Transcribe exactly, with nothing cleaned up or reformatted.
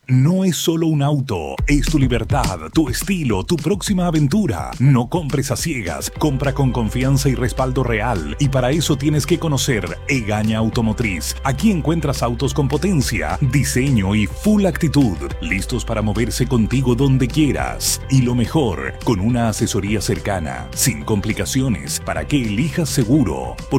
no es solo un auto, es tu libertad, tu estilo, tu próxima aventura. No compres a ciegas, compra con confianza y respaldo real. Y para eso tienes que conocer Egaña Automotriz. Aquí encuentras autos con potencia, diseño y full actitud, listos para moverse contigo donde quieras. Y lo mejor, con una asesoría cercana, sin complicaciones, para que elijas seguro. Por